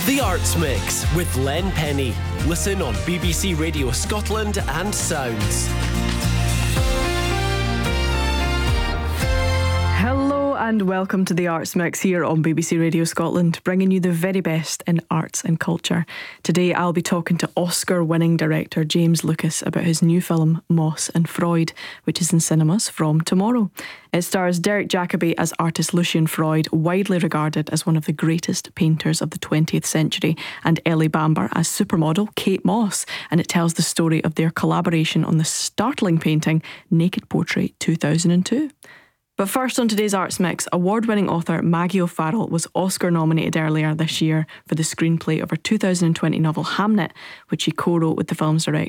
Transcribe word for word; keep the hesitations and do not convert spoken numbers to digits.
The Arts Mix with Len Penny. Listen on B B C Radio Scotland and Sounds. Hello and welcome to The Arts Mix here on B B C Radio Scotland, bringing you the very best in arts and culture. Today I'll be talking to Oscar-winning director James Lucas about his new film Moss and Freud, which is in cinemas from tomorrow. It stars Derek Jacobi as artist Lucian Freud, widely regarded as one of the greatest painters of the twentieth century, and Ellie Bamber as supermodel Kate Moss, and it tells the story of their collaboration on the startling painting Naked Portrait two thousand two. But first on today's Arts Mix, award-winning author Maggie O'Farrell was Oscar-nominated earlier this year for the screenplay of her two thousand twenty novel Hamnet, which she co-wrote with the film's director